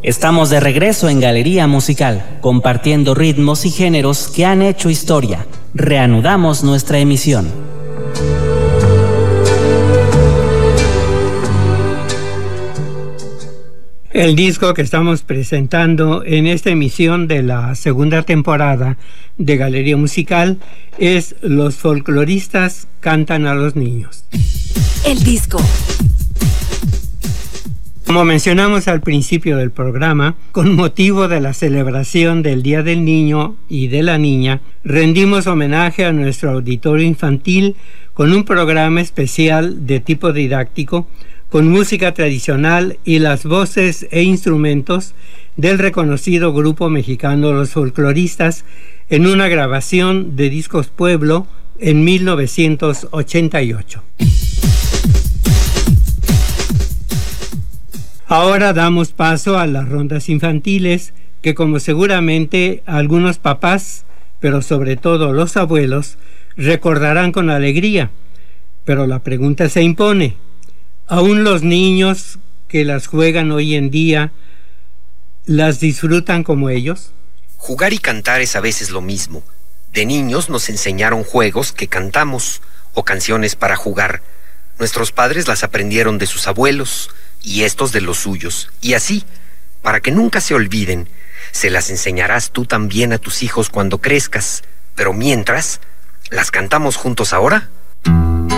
Estamos de regreso en Galería Musical, compartiendo ritmos y géneros que han hecho historia. Reanudamos nuestra emisión. El disco que estamos presentando en esta emisión de la segunda temporada de Galería Musical es Los folcloristas cantan a los niños. El disco. Como mencionamos al principio del programa, con motivo de la celebración del Día del Niño y de la Niña, rendimos homenaje a nuestro auditorio infantil con un programa especial de tipo didáctico, con música tradicional y las voces e instrumentos del reconocido grupo mexicano Los Folcloristas en una grabación de Discos Pueblo en 1988. Ahora damos paso a las rondas infantiles que, como seguramente algunos papás, pero sobre todo los abuelos, recordarán con alegría. Pero la pregunta se impone: ¿aún los niños que las juegan hoy en día las disfrutan como ellos? Jugar y cantar es a veces lo mismo. De niños nos enseñaron juegos que cantamos o canciones para jugar. Nuestros padres las aprendieron de sus abuelos y estos de los suyos. Y así, para que nunca se olviden, se las enseñarás tú también a tus hijos cuando crezcas. Pero mientras, ¿las cantamos juntos ahora?